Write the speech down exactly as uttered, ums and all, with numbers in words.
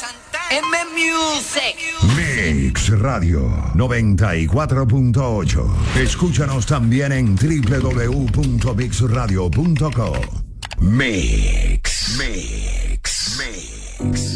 M Music. Mix Radio noventa y cuatro punto ocho. Escúchanos también en doble u doble u doble u punto mix radio punto com. Mix. Mix. Mix.